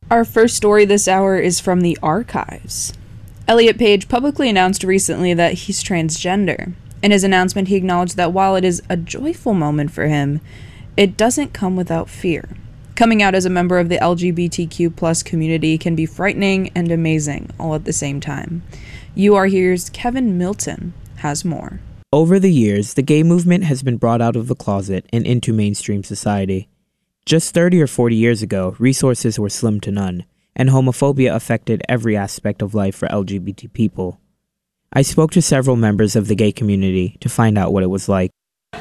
Our first story this hour is from the archives. Elliot Page publicly announced recently that he's transgender. In his announcement, he acknowledged that while it is a joyful moment for him, it doesn't come without fear. Coming out as a member of the LGBTQ plus community can be frightening and amazing all at the same time. UR Here's Kevin Milton has more. Over the years, the gay movement has been brought out of the closet and into mainstream society. Just 30 or 40 years ago, resources were slim to none, and homophobia affected every aspect of life for LGBT people. I spoke to several members of the gay community to find out what it was like.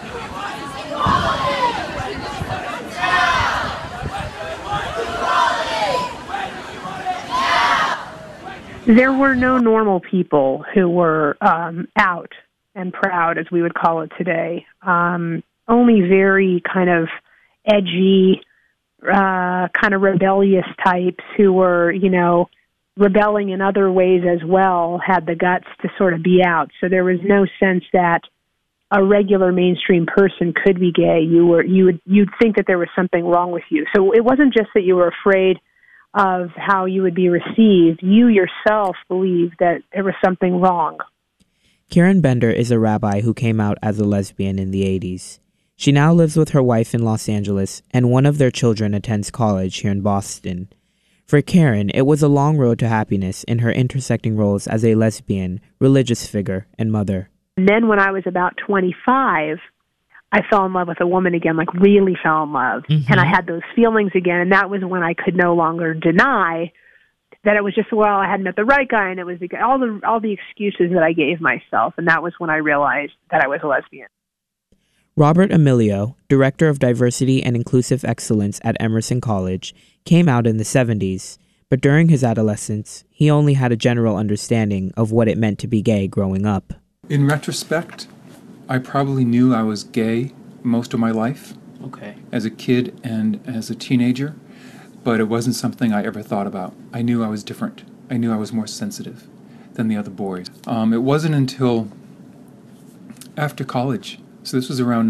There were no normal people who were out and proud, as we would call it today. Only very kind of edgy, kind of rebellious types who were, rebelling in other ways as well, had the guts to sort of be out. So there was no sense that a regular mainstream person could be gay. You'd think that there was something wrong with you. So it wasn't just that you were afraid of how you would be received. You yourself believed that there was something wrong. Karen Bender is a rabbi who came out as a lesbian in the 80s. She now lives with her wife in Los Angeles, and one of their children attends college here in Boston. For Karen, it was a long road to happiness in her intersecting roles as a lesbian, religious figure, and mother. And then when I was about 25, I fell in love with a woman again, like really fell in love. Mm-hmm. And I had those feelings again, and that was when I could no longer deny that it was just, I hadn't met the right guy, and it was all the excuses that I gave myself, and that was when I realized that I was a lesbian. Robert Emilio, Director of Diversity and Inclusive Excellence at Emerson College, came out in the 70s, but during his adolescence, he only had a general understanding of what it meant to be gay growing up. In retrospect, I probably knew I was gay most of my life. Okay. As a kid and as a teenager, but it wasn't something I ever thought about. I knew I was different. I knew I was more sensitive than the other boys. It wasn't until after college, so this was around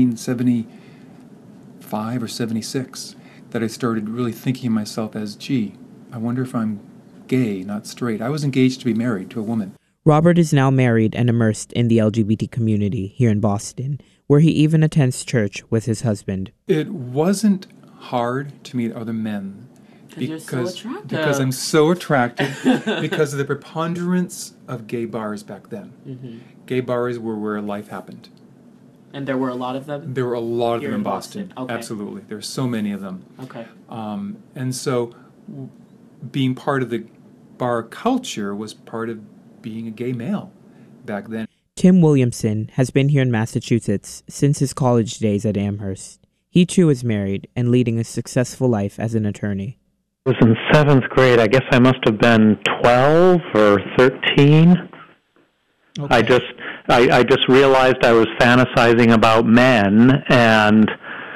1975 or 76, that I started really thinking of myself as, I wonder if I'm gay, not straight. I was engaged to be married to a woman. Robert is now married and immersed in the LGBT community here in Boston, where he even attends church with his husband. It wasn't hard to meet other men because I'm so attractive because of the preponderance of gay bars back then. Mm-hmm. Gay bars were where life happened. And there were a lot of them? There were a lot of them in Boston. Okay. Absolutely. There were so many of them. Okay. And so being part of the bar culture was part of being a gay male back then. Tim Williamson has been here in Massachusetts since his college days at Amherst. He too is married and leading a successful life as an attorney. I was in 7th grade. I guess I must have been 12 or 13. Okay. I just realized I was fantasizing about men, and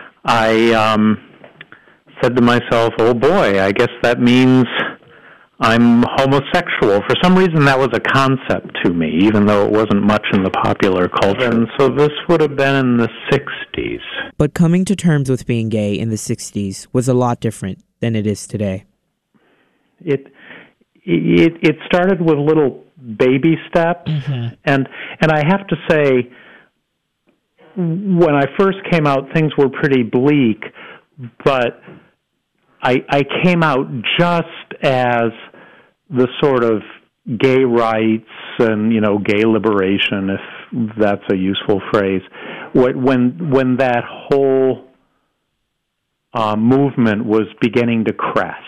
I said to myself, oh boy, I guess that means I'm homosexual. For some reason, that was a concept to me, even though it wasn't much in the popular culture. And so this would have been in the 60s. But coming to terms with being gay in the 60s was a lot different than it is today. It started with little baby steps, mm-hmm. and I have to say, when I first came out, things were pretty bleak, but I came out just as the sort of gay rights and, gay liberation, if that's a useful phrase, when that whole movement was beginning to crest,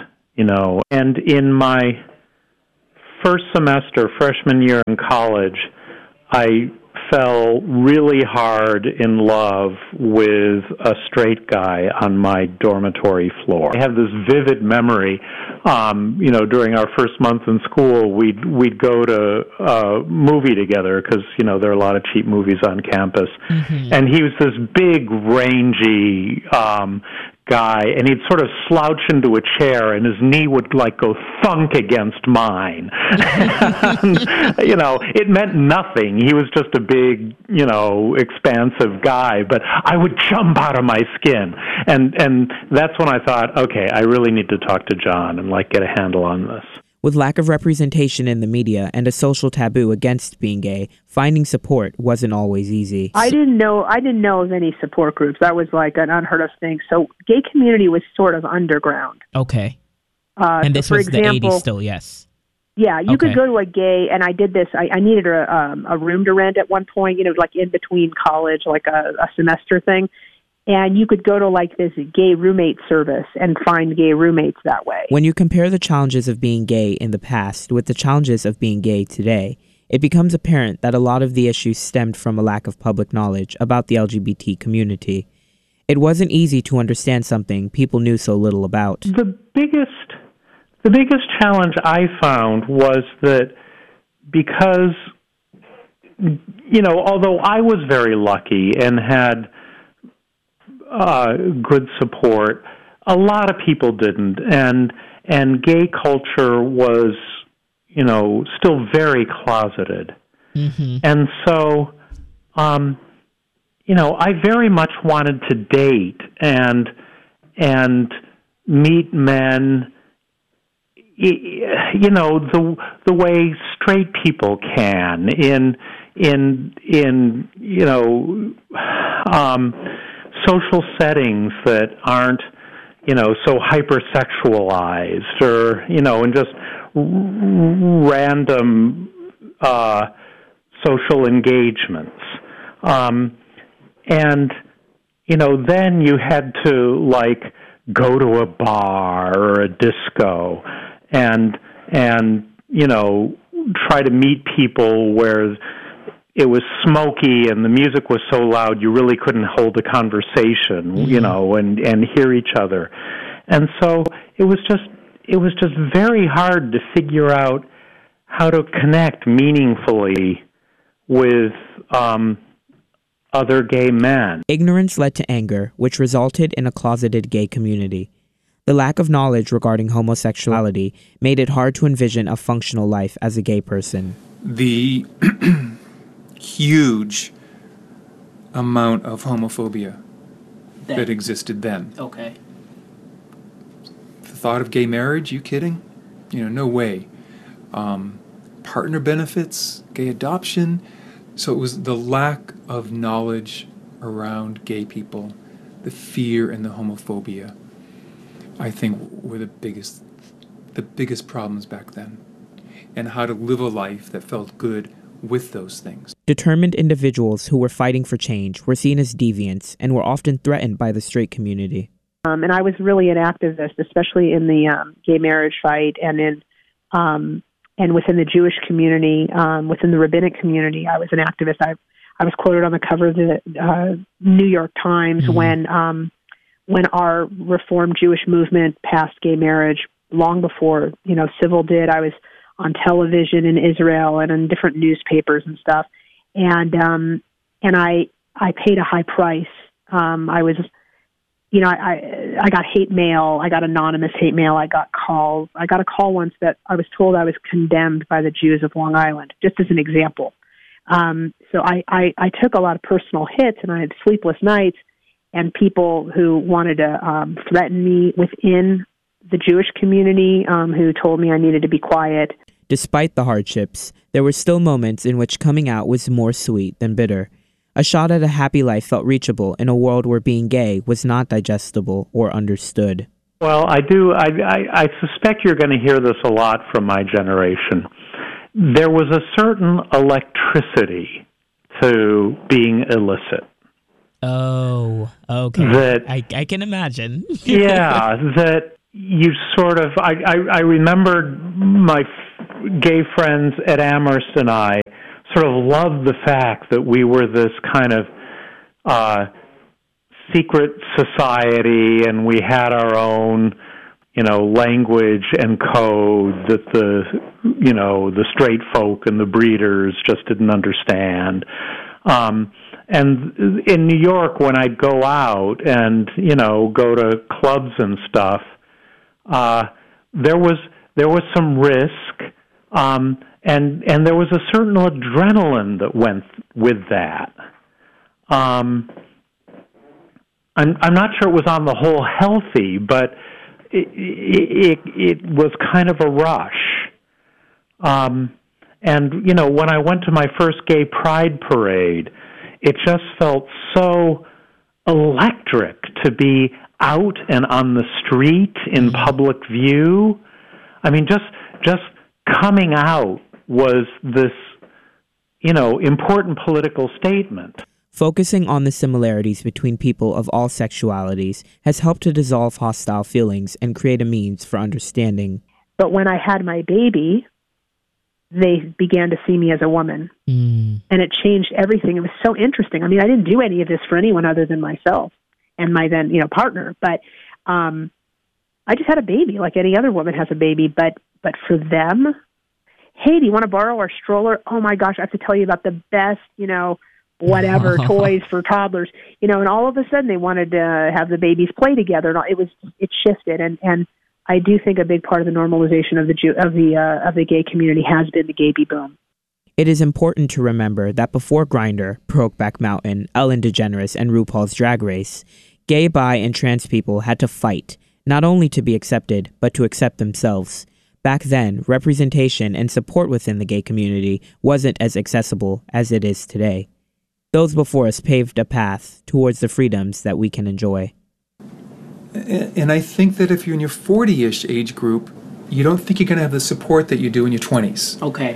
And in my first semester, freshman year in college, I fell really hard in love with a straight guy on my dormitory floor. I have this vivid memory, during our first month in school, we'd go to a movie together because, there are a lot of cheap movies on campus. Mm-hmm. And he was this big, rangy guy, and he'd sort of slouch into a chair, and his knee would like go thunk against mine. And, it meant nothing. He was just a big, expansive guy, but I would jump out of my skin. And that's when I thought, okay, I really need to talk to John and get a handle on this. With lack of representation in the media and a social taboo against being gay, finding support wasn't always easy. I didn't know of any support groups. That was like an unheard of thing. So gay community was sort of underground. Okay. And this was the 80s still, yes. Yeah, you could go to a gay, and I did this. I needed a room to rent at one point, in between college, like a semester thing. And you could go to this gay roommate service and find gay roommates that way. When you compare the challenges of being gay in the past with the challenges of being gay today, it becomes apparent that a lot of the issues stemmed from a lack of public knowledge about the LGBT community. It wasn't easy to understand something people knew so little about. The biggest challenge I found was that because, although I was very lucky and had good support, a lot of people didn't, and gay culture was, still very closeted, and so, I very much wanted to date and meet men, the way straight people can in social settings that aren't, so hypersexualized or, and just random social engagements. Then you had to, go to a bar or a disco and try to meet people where it was smoky and the music was so loud you really couldn't hold a conversation, and hear each other. And so it was just very hard to figure out how to connect meaningfully with other gay men. Ignorance led to anger, which resulted in a closeted gay community. The lack of knowledge regarding homosexuality made it hard to envision a functional life as a gay person. The huge amount of homophobia that existed then. Okay. The thought of gay marriage, you kidding? No way. Partner benefits, gay adoption. So it was the lack of knowledge around gay people, the fear and the homophobia, I think were the biggest problems back then. And how to live a life that felt good with those things. Determined individuals who were fighting for change were seen as deviants and were often threatened by the straight community. And I was really an activist, especially in the gay marriage fight and within the Jewish community, within the rabbinic community. I was an activist. I was quoted on the cover of the New York Times when our Reform Jewish movement passed gay marriage long before Civil did. I was on television in Israel and in different newspapers and stuff. And I paid a high price. I was, I got hate mail. I got anonymous hate mail. I got calls. I got a call once that I was told I was condemned by the Jews of Long Island, just as an example. So I took a lot of personal hits, and I had sleepless nights, and people who wanted to threaten me within the Jewish community who told me I needed to be quiet. Despite the hardships, there were still moments in which coming out was more sweet than bitter. A shot at a happy life felt reachable in a world where being gay was not digestible or understood. Well, I suspect you're going to hear this a lot from my generation. There was a certain electricity to being illicit. Oh, okay. That, I can imagine. Yeah, that you sort of... I remembered my gay friends at Amherst and I sort of loved the fact that we were this kind of secret society, and we had our own, language and code that the straight folk and the breeders just didn't understand. and in New York, when I'd go out and go to clubs and stuff, there was some risk, and there was a certain adrenaline that went with that. I'm not sure it was on the whole healthy, but it was kind of a rush. And when I went to my first gay pride parade, it just felt so electric to be out and on the street in public view. I mean, just coming out was this, important political statement. Focusing on the similarities between people of all sexualities has helped to dissolve hostile feelings and create a means for understanding. But when I had my baby, they began to see me as a woman. And it changed everything. It was so interesting. I mean, I didn't do any of this for anyone other than myself and my then, partner. But I just had a baby like any other woman has a baby. But for them, hey, do you want to borrow our stroller? Oh, my gosh, I have to tell you about the best, whatever toys for toddlers, and all of a sudden they wanted to have the babies play together. And it shifted. And I do think a big part of the normalization of the gay community has been the baby boom. It is important to remember that before Grindr, Brokeback Mountain, Ellen DeGeneres, and RuPaul's Drag Race, gay, bi, and trans people had to fight, not only to be accepted, but to accept themselves. Back then, representation and support within the gay community wasn't as accessible as it is today. Those before us paved a path towards the freedoms that we can enjoy. And I think that if you're in your 40-ish age group, you don't think you're going to have the support that you do in your 20s. Okay.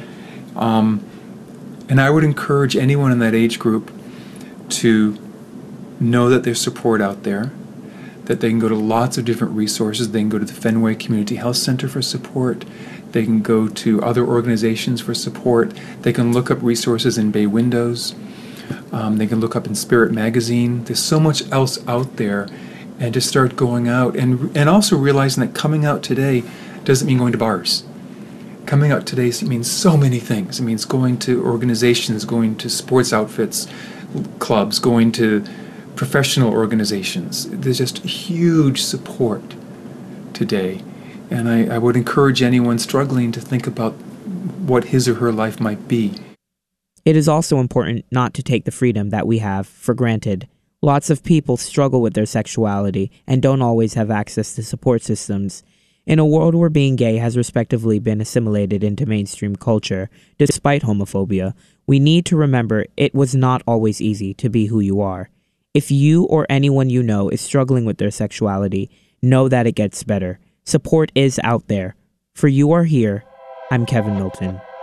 And I would encourage anyone in that age group to know that there's support out there, that they can go to lots of different resources. They can go to the Fenway Community Health Center for support. They can go to other organizations for support. They can look up resources in Bay Windows. They can look up in Spirit Magazine. There's so much else out there. And to start going out and also realizing that coming out today doesn't mean going to bars. Coming out today means so many things. It means going to organizations, going to sports outfits, clubs, going to professional organizations. There's just huge support today. And I would encourage anyone struggling to think about what his or her life might be. It is also important not to take the freedom that we have for granted. Lots of people struggle with their sexuality and don't always have access to support systems. In a world where being gay has respectively been assimilated into mainstream culture, despite homophobia, we need to remember it was not always easy to be who you are. If you or anyone you know is struggling with their sexuality, know that it gets better. Support is out there. For You Are Here, I'm Kevin Milton.